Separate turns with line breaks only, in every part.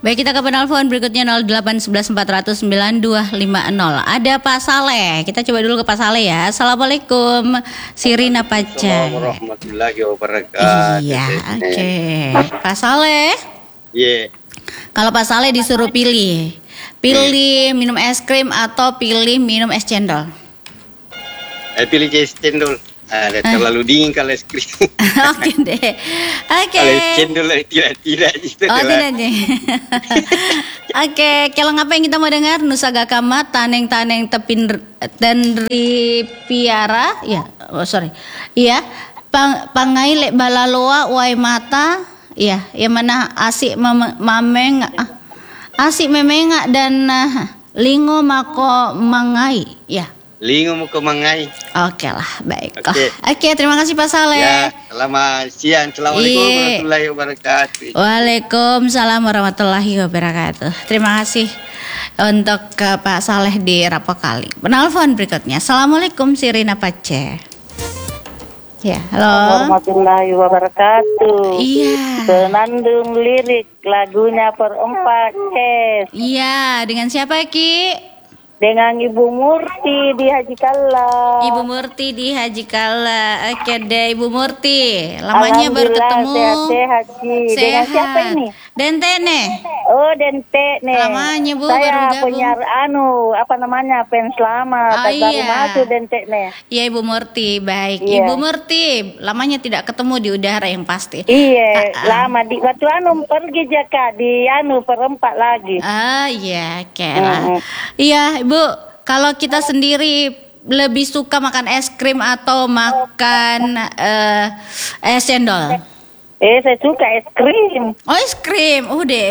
Baik, kita ke penelpon berikutnya 0811 400 9250. Ada Pak Saleh. Kita coba dulu ke Pak Saleh ya. Assalamualaikum. Sirina Pace.
Assalamualaikum warahmatullahi wabarakatuh.
Iya, oke. Pak Saleh.
Iya.
Kalau Pak Saleh disuruh pilih minum es krim atau pilih minum es cendol?
Pilih es cendol. Terlalu dingin kalau es krim.
Oke deh. Oke.
Kalau es cendol tidak gitu.
Oh tidak deh. Oke, kelong apa yang kita mau dengar? Nusa Gakama, taneng-taneng tepin dan ripiara. Ya, sorry. Iya. Pangai lek balaloa wai mata. Iya, yang mana asik mameng. Asik memengak dan lingo mako mangai. Ya.
Lingo mau ke mangai.
Oke lah, baik. Oke, terima kasih Pak Saleh.
Ya, selamat siang. Assalamualaikum warahmatullahi wabarakatuh.
Waalaikumsalam warahmatullahi wabarakatuh. Terima kasih untuk Pak Saleh di Rapokali. Penelpon berikutnya. Assalamualaikum Sirina Pace. Ya, halo.
Warahmatullahi wabarakatuh.
Iya.
Senandung lirik lagunya Perempat Kes.
Iya, dengan siapa Ki?
Dengan Ibu Murti di Haji Kala.
Ibu Murti di Haji Kala. Oke deh Ibu Murti. Lamanya baru ketemu.
Sehat-sehat Ci. Dengan siapa ini?
Dentene.
Oh, Dente nih.
Lamanya Bu
Saya
baru gabung.
penyiar fans lama. Baru masuk Dente nih.
Iya Ibu Murti, baik.
Iya.
Ibu Murti, lamanya tidak ketemu di udara yang pasti.
Iya, lama di waktu pergi Jaka di perempat lagi.
Iya, kira. Iya, Ibu, kalau kita sendiri lebih suka makan es krim atau makan es cendol?
Saya suka es krim.
Oh, es krim, udah.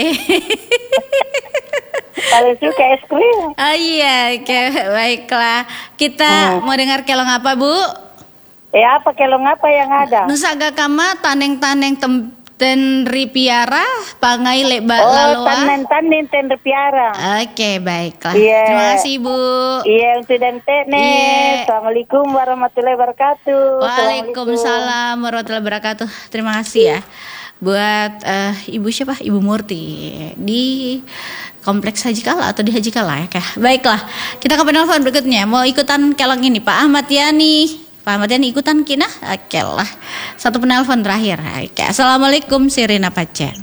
Kalau suka es krim.
Oh iya, baiklah. Kita mau dengar kelong apa, Bu?
Apa kelong apa yang ada?
Nusa Gakama, taneng-taneng ten ripiara, pangai leba
Oh,
laloa.
tanen ten ripiara.
Oke, baiklah.
Iya.
Terima kasih, Bu.
Iya, untuk Dente nih.
Iya.
Assalamualaikum warahmatullahi wabarakatuh.
Waalaikumsalam warahmatullahi wabarakatuh. Terima kasih ya buat Ibu siapa? Ibu Murti di Kompleks Haji Kala atau di Haji Kala ya. Baiklah, kita ke penelpon berikutnya. Mau ikutan kelong ini Pak Ahmad Yani. Pak Ahmad Yani ikutan kina? Oke lah. Satu penelpon terakhir. Oke. Assalamualaikum Sirina Pace.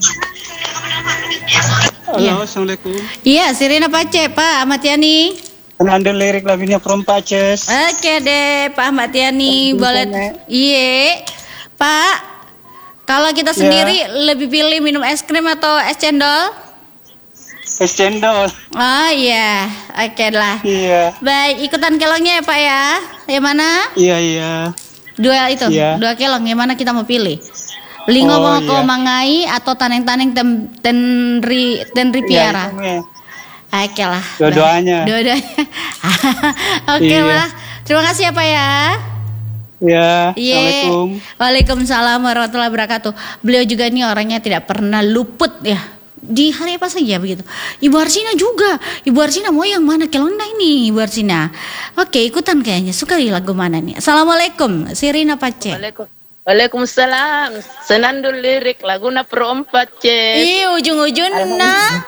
Halo, Assalamualaikum.
Iya, Sirina Pace, Pak Ahmad Yani.
Penandung lirik lagunya Perempat Kes.
Oke deh, Pak Ahmad Yani, boleh. Iya, Pak. Kalau kita sendiri lebih pilih minum es krim atau es cendol?
Es cendol.
Oh iya, oke lah.
Iya.
Baik, ikutan kelongnya ya Pak ya. Yang mana?
Iya.
Dua itu,
Iya.
dua kelong. Yang mana kita mau pilih? Lingo moko mangai atau taneng-taneng tenri piara?
Iya,
Oke lah.
Dua-duanya.
Dua-duanya. Oke lah. Terima kasih ya Pak ya.
Ya,
Iya.
Assalamualaikum.
Waalaikumsalam warahmatullahi wabarakatuh. Beliau juga nih orangnya tidak pernah luput ya. Di hari apa saja begitu. Ibu Arsina juga. Ibu Arsina mau yang mana kelonda ini Ibu Arsina? Oke, ikutan kayaknya. Suka di lagu mana nih? Assalamualaikum Sirina Pace.
Waalaikumsalam. Senandung lirik laguna Perempat Kes.
Ih, ujung-ujungna.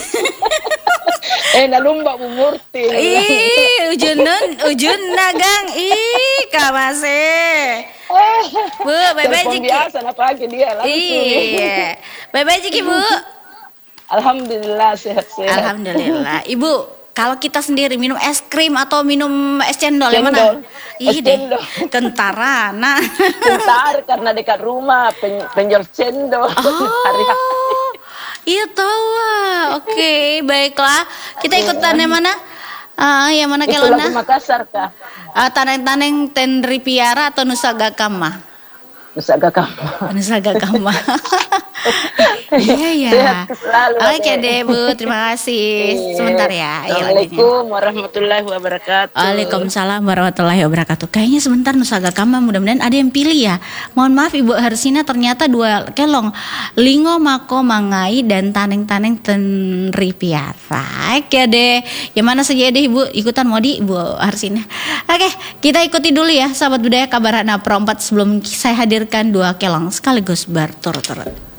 Nalumba Bu Murti.
Ih, ujungna gang. Ih, kamase. Bu, bye-bye
Telepon
Jiki.
biasa na pagi dia langsung.
Iya. Bye-bye Jiki, Bu.
Alhamdulillah sehat-sehat.
Alhamdulillah. Ibu, kalau kita sendiri minum es krim atau minum es cendol, yang
Cendol.
mana?
Es cendol.
Kentara. Nah.
Bentar karena dekat rumah penjual cendol.
Oh. Iya tahu. Oke, baiklah. Kita ikutan yang mana? Yang mana
Itu
kelona?
lagu Makassar kah?
Taneng-taneng tenri piara atau Nusa Gakama?
Nusa Gakama.
Nusa Gakama. Iya ya.
Sehat selalu.
Oke deh Bu, terima kasih. Sebentar ya.
Assalamualaikum warahmatullahi wabarakatuh.
Waalaikumsalam warahmatullahi wabarakatuh. Kayaknya sebentar Nusa Gakama, mudah-mudahan ada yang pilih ya. Mohon maaf Ibu Harsina, ternyata dua kelong. Lingo mako mangai dan taneng-taneng tenri piara. Oke deh. Yang mana saja deh Ibu ikutan modi Ibu Harsina. Oke, kita ikuti dulu ya sahabat budaya kabar anak perempat sebelum saya hadirkan dua kelong sekaligus berturut-turut.